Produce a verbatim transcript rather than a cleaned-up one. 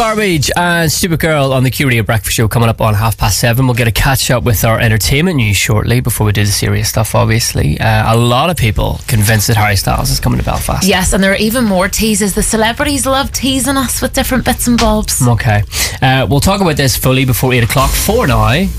Garbage and Stupid Girl on the Q Radio Breakfast Show coming up on half past seven. We'll get a catch up with our entertainment news shortly before we do the serious stuff, obviously. Uh, a lot of people convinced that Harry Styles is coming to Belfast. Yes, and there are even more teases. The celebrities love teasing us with different bits and bobs. Okay. Uh, we'll talk about this fully before eight o'clock. For now,